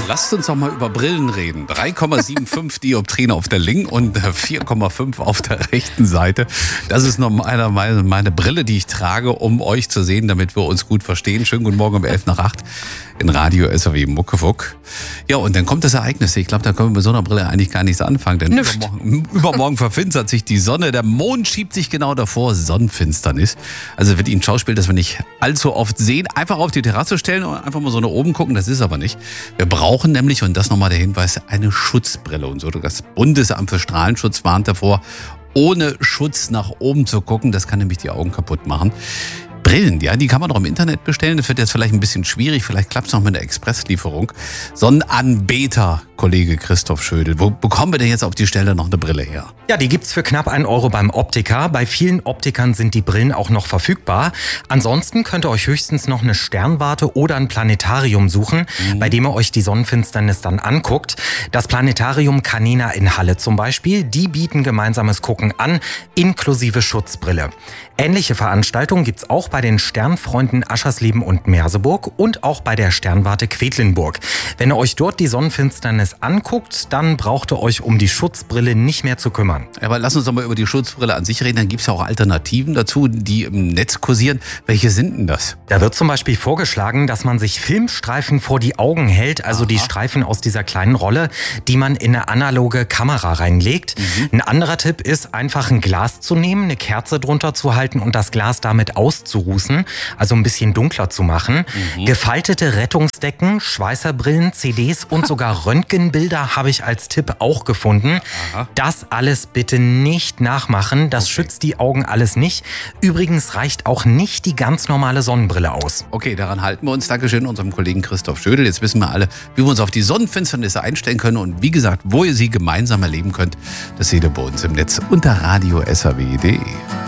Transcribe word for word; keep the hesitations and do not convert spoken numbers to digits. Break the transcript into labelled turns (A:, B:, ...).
A: Lasst uns doch mal über Brillen reden. drei Komma fünfundsiebzig Dioptrien auf der linken und vier Komma fünf auf der rechten Seite. Das ist noch meine, meine, meine Brille, die ich trage, um euch zu sehen, damit wir uns gut verstehen. Schönen guten Morgen um elf nach acht in Radio S R W Muckefuck. Ja, und dann kommt das Ereignis. Ich glaube, da können wir mit so einer Brille eigentlich gar nichts anfangen. Denn übermorgen, übermorgen verfinstert sich die Sonne. Der Mond schiebt sich genau davor. Sonnenfinsternis. Also wird Ihnen Schauspiel, das wir nicht allzu oft sehen, einfach auf die Terrasse stellen und einfach mal so nach oben gucken. Das ist aber nicht. Wir brauchen nämlich, und das nochmal der Hinweis, eine Schutzbrille. Und so das Bundesamt für Strahlenschutz warnt davor, ohne Schutz nach oben zu gucken. Das kann nämlich die Augen kaputt machen. Brillen, ja, die kann man doch im Internet bestellen. Das wird jetzt vielleicht ein bisschen schwierig. Vielleicht klappt es noch mit der Expresslieferung. Sonnenanbeter, Kollege Christoph Schödel. Wo bekommen wir denn jetzt auf die Stelle noch eine Brille her?
B: Ja, die gibt's für knapp einen Euro beim Optiker. Bei vielen Optikern sind die Brillen auch noch verfügbar. Ansonsten könnt ihr euch höchstens noch eine Sternwarte oder ein Planetarium suchen, mhm. bei dem ihr euch die Sonnenfinsternis dann anguckt. Das Planetarium Canina in Halle zum Beispiel, die bieten gemeinsames Gucken an, inklusive Schutzbrille. Ähnliche Veranstaltungen gibt's auch bei den Sternfreunden Aschersleben und Merseburg und auch bei der Sternwarte Quedlinburg. Wenn ihr euch dort die Sonnenfinsternis anguckt, dann braucht ihr euch um die Schutzbrille nicht mehr zu kümmern.
A: Aber lass uns doch mal über die Schutzbrille an sich reden. Dann gibt es ja auch Alternativen dazu, die im Netz kursieren. Welche sind denn das?
B: Da wird zum Beispiel vorgeschlagen, dass man sich Filmstreifen vor die Augen hält, also Aha. die Streifen aus dieser kleinen Rolle, die man in eine analoge Kamera reinlegt. Mhm. Ein anderer Tipp ist, einfach ein Glas zu nehmen, eine Kerze drunter zu halten und das Glas damit auszurußen, also ein bisschen dunkler zu machen. Mhm. Gefaltete Rettungsdecken, Schweißerbrillen, C Ds und sogar Röntgenbilder habe ich als Tipp auch gefunden. Aha. Das alles bitte nicht nachmachen, das okay. schützt die Augen alles nicht. Übrigens reicht auch nicht die ganz normale Sonnenbrille aus.
A: Okay, daran halten wir uns. Dankeschön unserem Kollegen Christoph Schödel. Jetzt wissen wir alle, wie wir uns auf die Sonnenfinsternis einstellen können und wie gesagt, wo ihr sie gemeinsam erleben könnt, das seht ihr bei uns im Netz unter radio s r w punkt d e.